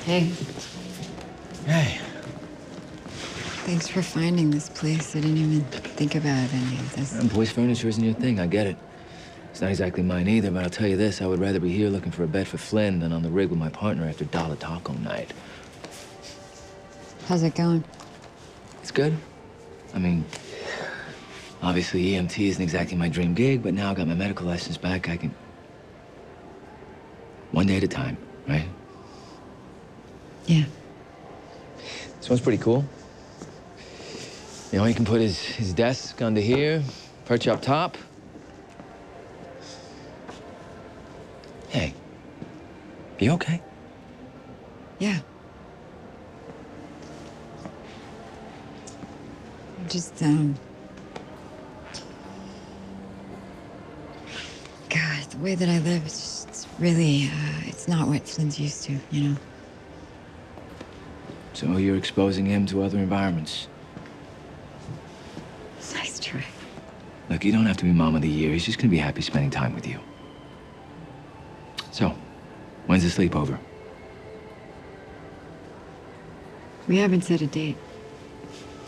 Hey, Hey. thanks for finding this place. I didn't even think about any of this. Boys' furniture isn't your thing, I get it. It's not exactly mine either, but I'll tell you this, I would rather be here looking for a bed for Flynn than on the rig with my partner after Dollar Taco night. How's it going? It's good. I mean, obviously EMT isn't exactly my dream gig, but now I got my medical license back, I can... One day at a time, right? Yeah. This one's pretty cool. You know, he can put his desk under here, perch up top. Hey, you okay? Yeah. I'm just, God, the way that I live, it's really, it's not what Flynn's used to, you know? So you're exposing him to other environments. Nice try. Look, you don't have to be mom of the year. He's just gonna be happy spending time with you. So, when's the sleepover? We haven't set a date.